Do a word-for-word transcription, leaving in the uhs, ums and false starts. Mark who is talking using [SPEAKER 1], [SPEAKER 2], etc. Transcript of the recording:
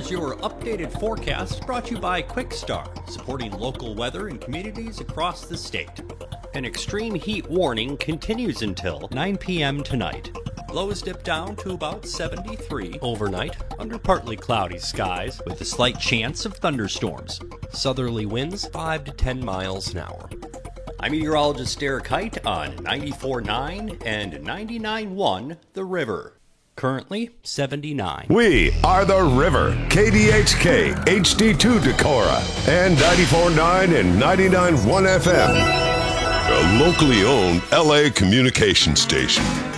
[SPEAKER 1] Here's your updated forecast brought to you by QuickStar, supporting local weather in communities across the state. An extreme heat warning continues until nine p.m. tonight. Lows dip down to about seventy-three overnight under partly cloudy skies with a slight chance of thunderstorms. Southerly winds five to ten miles an hour. I'm meteorologist Derek Height on ninety-four point nine and ninety-nine point one The River. Currently seventy-nine.
[SPEAKER 2] We are The River, K D H K, H D two Decorah, and ninety-four point nine and ninety-nine point one F M. A locally owned L A communication station.